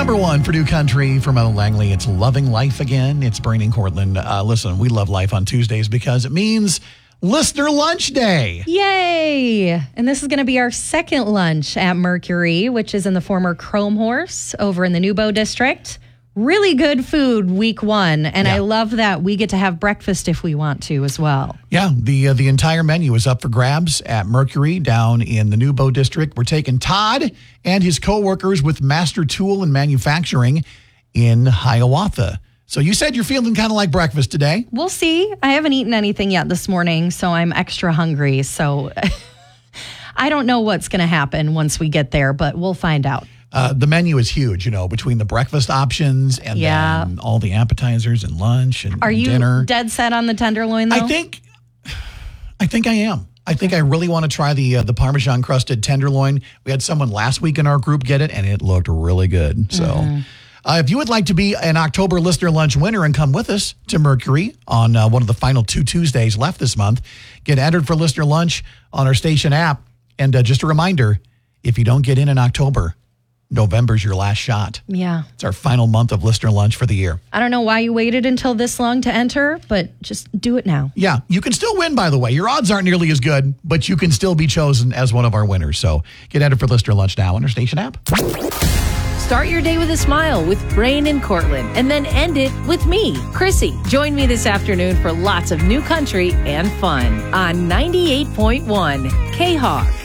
Number one for New Country from Ellen Langley. It's Loving Life Again. It's Brain and Cortland. Listen, we love life on Tuesdays because it means Listener Lunch Day. Yay! And this is going to be our second lunch at Mercury, which is in the former Chrome Horse over in the New Bow District. Really good food week one. And I love that we get to have breakfast if we want to as well. Yeah, the entire menu is up for grabs at Mercury down in the New Bow District. We're taking Todd and his coworkers with Master Tool and Manufacturing in Hiawatha. So you said you're feeling kind of like breakfast today. We'll see. I haven't eaten anything yet this morning, so I'm extra hungry. So I don't know what's going to happen once we get there, but we'll find out. The menu is huge, between the breakfast options and then all the appetizers and lunch and dinner. Are you dead set on the tenderloin, though? I think I am. I think I really want to try the Parmesan crusted tenderloin. We had someone last week in our group get it, and it looked really good. So if you would like to be an October Listener Lunch winner and come with us to Mercury on one of the final 2 Tuesdays left this month, get entered for Listener Lunch on our station app. And just a reminder, if you don't get in October, November's your last shot. Yeah. It's our final month of Listener Lunch for the year. I don't know why you waited until this long to enter, but just do it now. Yeah. You can still win, by the way. Your odds aren't nearly as good, but you can still be chosen as one of our winners. So get entered for Listener Lunch now on our station app. Start your day with a smile with Brain and Cortland, and then end it with me, Chrissy. Join me this afternoon for lots of new country and fun on 98.1 K-Hawk.